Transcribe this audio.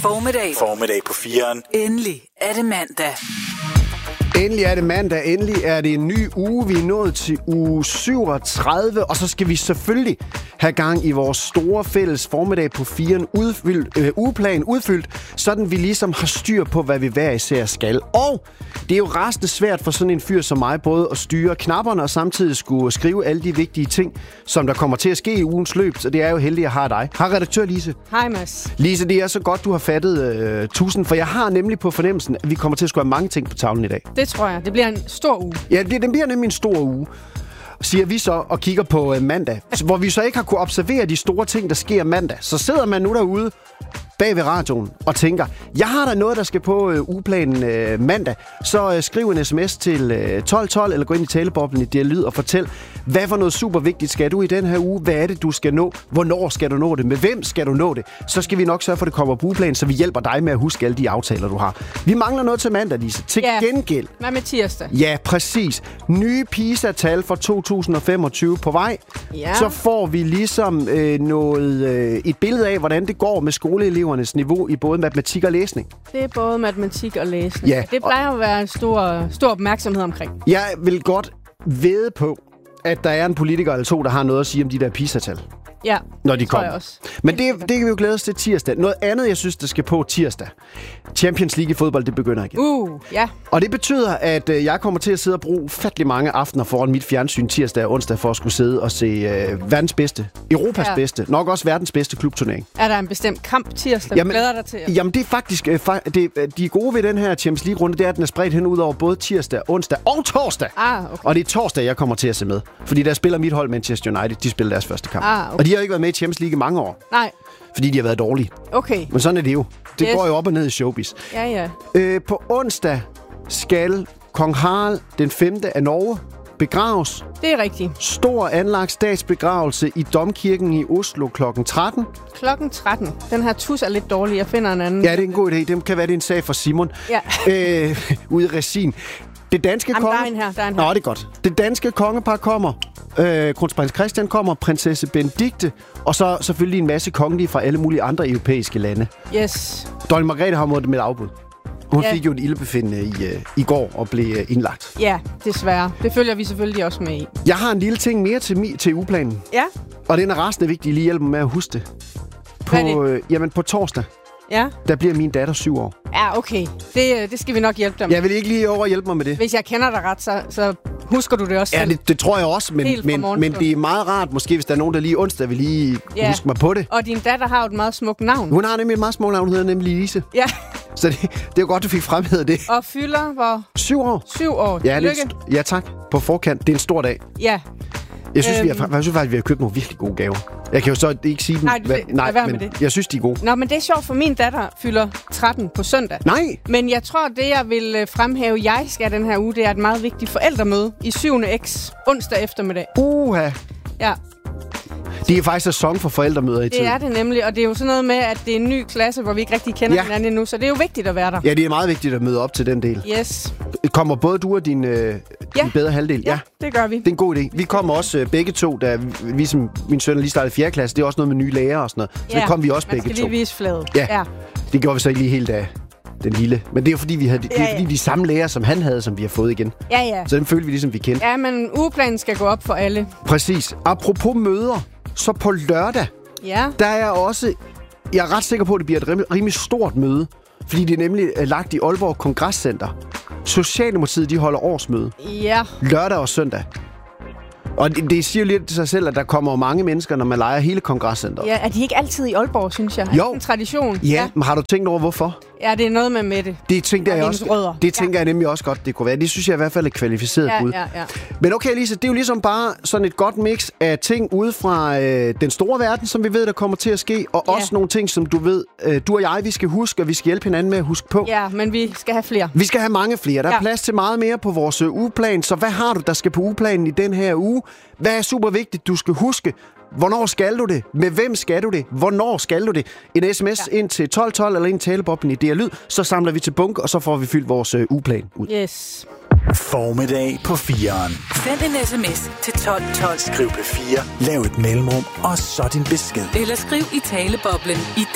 Formiddag på 4'eren. Endelig er det mandag. Endelig er det mandag, endelig er det en ny uge. Vi er nået til uge 37, og så skal vi selvfølgelig have gang i vores store fælles formiddag på 4'eren ugeplan udfyldt, sådan vi ligesom har styr på, hvad vi hver især skal. Og det er jo rasende svært for sådan en fyr som mig, både at styre knapperne og samtidig skulle skrive alle de vigtige ting, som der kommer til at ske i ugens løb, så det er jo heldigt at have dig. Hej redaktør Lise. Hej Mads. Lise, det er så godt, du har fattet 1000, for jeg har nemlig på fornemmelsen, at vi kommer til at skulle have mange ting på tavlen i dag. Det tror jeg. Det bliver en stor uge. Ja, den bliver nemlig en stor uge, siger vi så, og kigger på mandag, hvor vi så ikke har kunne observere de store ting, der sker mandag. Så sidder man nu derude bag ved radioen og tænker, jeg har da noget, der skal på ugeplanen mandag. Så skriv en sms til 1212, eller gå ind i taleboblen i Dialyd og fortæl, hvad for noget super vigtigt skal du i den her uge? Hvad er det, du skal nå? Hvornår skal du nå det? Med hvem skal du nå det? Så skal vi nok sørge for, at det kommer på ugeplanen, så vi hjælper dig med at huske alle de aftaler, du har. Vi mangler noget til mandag, Lise. Til gengæld. Hvad med tirsdag? Ja, præcis. Nye PISA-tal for 2025 på vej. Ja. Så får vi ligesom et billede af, hvordan det går med skoleelevernes niveau i både matematik og læsning. Det er både matematik og læsning. Ja. Det plejer at være en stor opmærksomhed omkring. Jeg vil godt vædde på, at der er en politiker eller to, der har noget at sige om de der PISA-tal. Ja, når de tror kommer. jeg også. Men det kan vi jo glæde os til tirsdag. Noget andet, jeg synes, der skal på tirsdag. Champions League i fodbold, det begynder igen. Ja. Og det betyder, at jeg kommer til at sidde og bruge fattelig mange aftener foran mit fjernsyn tirsdag og onsdag for at skulle sidde og se verdens bedste, Europas bedste, nok også verdens bedste klubturnering. Er der en bestemt kamp tirsdag, du glæder dig til? Jamen, det er faktisk... de gode ved den her Champions League-runde, det er, at den er spredt hen ud over både tirsdag, onsdag og torsdag. Okay. Og det er torsdag, jeg kommer til at se med. Fordi der spiller mit hold Manchester United. De spiller deres første kamp. Okay. Og de har jo ikke været med i Champions League i mange år. Nej. Fordi de har været dårlige. Okay. Men sådan er det jo. Det går jo op og ned i showbiz. Ja. På onsdag skal kong Harald den 5. af Norge begraves. Det er rigtigt. Stor anlagt statsbegravelse i Domkirken i Oslo klokken 13. Klokken 13. Den her tus er lidt dårlig. Jeg finder en anden. Ja, det er en god idé. Det kan være, det er en sag for Simon. Ja. Ude i regien. Det danske konge... Der er en her. Nå, det er godt. Det danske kongepar kommer. Kronprins Christian kommer, prinsesse Benedikte, og så selvfølgelig en masse kongelige fra alle mulige andre europæiske lande. Yes. Dronning Margrethe har måttet med afbud. Hun fik jo et ildbefindende i går og blev indlagt. Ja, desværre. Det følger vi selvfølgelig også med i. Jeg har en lille ting mere til ugeplanen. Ja. Og den er rasende vigtig. Lige hjælpe mig med at huske det. På torsdag, der bliver min datter 7 år. Ja, okay. Det skal vi nok hjælpe dig med. Jeg vil ikke lige hjælpe mig med det. Hvis jeg kender dig ret, så husker du det også selv. Ja, det tror jeg også, men det er meget rart, måske hvis der er nogen, der lige onsdag vil lige huske mig på det. Og din datter har jo et meget smukt navn. Hun har nemlig et meget smukt navn, hun hedder nemlig Lise. Ja. Så det er jo godt, du fik fremhævet det. Og fylder hvor? 7 år. 7 år. Ja, ja, tak. På forkant. Det er en stor dag. Ja. Jeg synes, faktisk, vi har købt nogle virkelig gode gaver. Jeg kan jo så ikke sige dem. Nej, men jeg synes, de er gode. Nå, men det er sjovt, for min datter fylder 13 på søndag. Nej! Men jeg tror, det jeg vil fremhæve, jeg skal den her uge, det er et meget vigtigt forældremøde i 7. X onsdag eftermiddag. Ja. Det er faktisk sæson for forældremøder i tiden. Det er det nemlig, og det er jo sådan noget med, at det er en ny klasse, hvor vi ikke rigtig kender hinanden endnu, så det er jo vigtigt at være der. Ja, det er meget vigtigt at møde op til den del. Yes. Kommer både du og din bedre halvdel? Ja, det gør vi. Det er en god idé. Vi kommer også begge to, da vi som min søn lige startede 4. klasse. Det er også noget med nye lærere og sådan noget. Så det kom vi også begge to. Man skal lige vise flaget. Ja, det gjorde vi så ikke lige helt af den lille. Men det er jo fordi, fordi de samme lærere, som han havde, som vi har fået igen. Ja. Så dem følte vi ligesom, vi kendte. Ja, men ugeplanen skal gå op for alle. Præcis. Apropos møder, så på lørdag, der er jeg er ret sikker på, at det bliver et rimelig stort møde. Fordi det er nemlig lagt i Aalborg Kongresscenter. Socialdemokratiet, de holder årsmøde. Ja. Lørdag og søndag. Og det siger jo lidt til sig selv, at der kommer mange mennesker, når man leger hele kongresscenteret. Ja, er de ikke altid i Aalborg, synes jeg? Jo. En tradition. Ja, men har du tænkt over, hvorfor? Ja, det er noget med Mette. Det tænker jeg også. Det tænker jeg nemlig også godt, det kunne være. Det synes jeg i hvert fald er et kvalificeret bud. Ja. Men okay, Lise, det er jo ligesom bare sådan et godt mix af ting ude fra den store verden, som vi ved, der kommer til at ske, og også nogle ting, som du ved, du og jeg, vi skal huske, og vi skal hjælpe hinanden med at huske på. Ja, men vi skal have flere. Vi skal have mange flere. Der er plads til meget mere på vores ugeplan, så hvad har du, der skal på ugeplanen i den her uge? Hvad er super vigtigt, du skal huske? Hvornår skal du det? Med hvem skal du det? Hvornår skal du det? En sms ind til 1212 eller en taleboblen i DR Lyd, så samler vi til bunke, og så får vi fyldt vores ugeplan ud. Yes. Formiddag på 4'eren. Send en sms til 1212. Skriv P4, lav et mellemrum, og så din besked. Eller skriv i taleboblen i